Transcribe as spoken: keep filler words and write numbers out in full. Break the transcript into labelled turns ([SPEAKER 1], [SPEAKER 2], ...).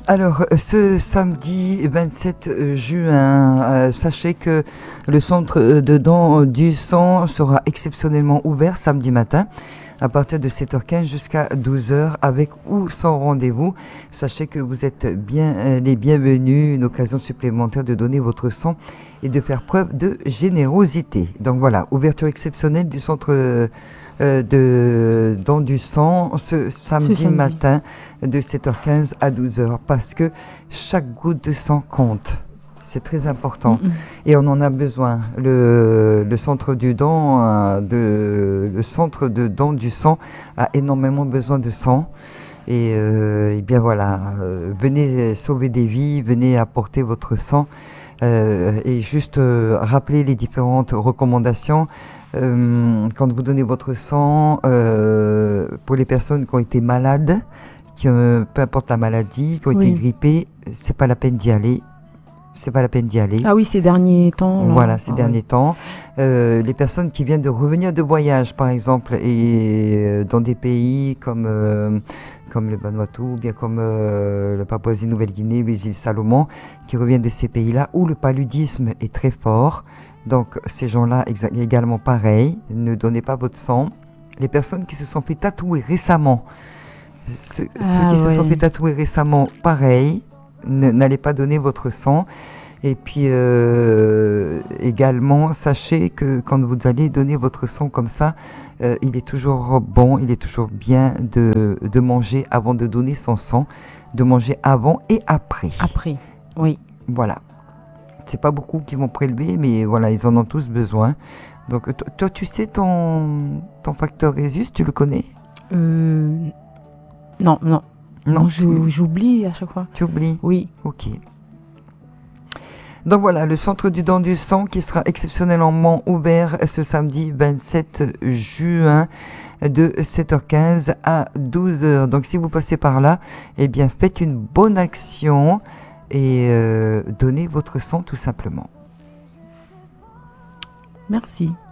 [SPEAKER 1] Alors, ce samedi vingt-sept juin, euh, sachez que le centre de don du sang sera exceptionnellement ouvert samedi matin à partir de sept heures quinze jusqu'à douze heures avec ou sans rendez-vous. Sachez que vous êtes bien les bienvenus, une occasion supplémentaire de donner votre sang et de faire preuve de générosité. Donc voilà, ouverture exceptionnelle du centre euh, de don du sang ce samedi,
[SPEAKER 2] Ce samedi.
[SPEAKER 1] matin de sept heures quinze à douze heures parce que chaque goutte de sang compte. C'est très important
[SPEAKER 2] Mm-mm.
[SPEAKER 1] et on en a besoin. Le, le centre du don, euh, de, le centre de don du sang a énormément besoin de sang. Et, euh, et bien voilà, euh, venez sauver des vies, venez apporter votre sang euh, et juste euh, rappeler les différentes recommandations. Euh, quand vous donnez votre sang, euh, pour les personnes qui ont été malades, qui, euh, peu importe la maladie, qui ont
[SPEAKER 2] Oui.
[SPEAKER 1] été grippées, c'est pas la peine d'y aller. C'est pas la peine d'y aller.
[SPEAKER 2] Ah oui, ces derniers temps. Là.
[SPEAKER 1] Voilà, ces
[SPEAKER 2] Ah,
[SPEAKER 1] derniers
[SPEAKER 2] oui.
[SPEAKER 1] temps. Euh, les personnes qui viennent de revenir de voyage, par exemple, et euh, dans des pays comme, euh, comme le Vanuatu, ou bien comme euh, la Papouasie-Nouvelle-Guinée, les îles Salomon, qui reviennent de ces pays-là, où le paludisme est très fort. Donc, ces gens-là, exa- également pareil, ne donnez pas votre sang. Les personnes qui se sont fait tatouer récemment, ceux,
[SPEAKER 2] Ah,
[SPEAKER 1] ceux qui se sont
[SPEAKER 2] ouais.
[SPEAKER 1] fait tatouer récemment, pareil, ne- n'allez pas donner votre sang. Et puis euh, également, sachez que quand vous allez donner votre sang comme ça, euh, il est toujours bon, il est toujours bien de, de manger avant de donner son sang, de manger avant et après.
[SPEAKER 2] Après, oui.
[SPEAKER 1] Voilà. C'est pas beaucoup qui vont prélever, mais voilà, ils en ont tous besoin. Donc to- toi, tu sais ton, ton facteur Rhésus, tu le connais?
[SPEAKER 2] Euh... Non, non. Non,
[SPEAKER 1] tu,
[SPEAKER 2] j'ou- j'oublie à chaque fois.
[SPEAKER 1] tu oublies?
[SPEAKER 2] Oui.
[SPEAKER 1] Ok. Donc voilà, le centre du don du sang qui sera exceptionnellement ouvert ce samedi vingt-sept juin de sept heures quinze à douze heures. Donc si vous passez par là, eh bien faites une bonne action et euh, donnez votre sang tout simplement.
[SPEAKER 2] Merci.